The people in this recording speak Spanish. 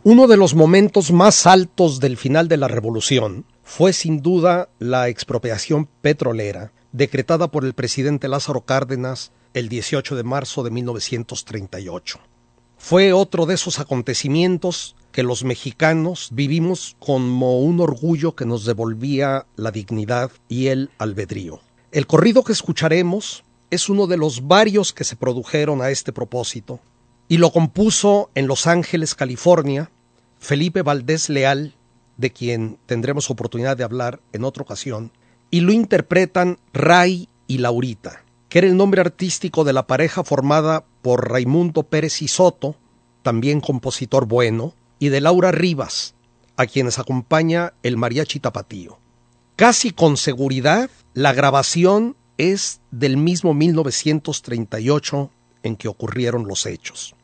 Uno de los momentos más altos del final de la revolución fue sin duda la expropiación petrolera decretada por el presidente Lázaro Cárdenas el 18 de marzo de 1938. Fue otro de esos acontecimientos que los mexicanos vivimos como un orgullo que nos devolvía la dignidad y el albedrío. El corrido que escucharemos es uno de los varios que se produjeron a este propósito y lo compuso en Los Ángeles, California, Felipe Valdés Leal, de quien tendremos oportunidad de hablar en otra ocasión, y lo interpretan Ray y Laurita, que era el nombre artístico de la pareja formada por Raimundo Pérez y Soto, también compositor bueno, y de Laura Rivas, a quienes acompaña el mariachi tapatío. Casi con seguridad, la grabación es del mismo 1938 en que ocurrieron los hechos.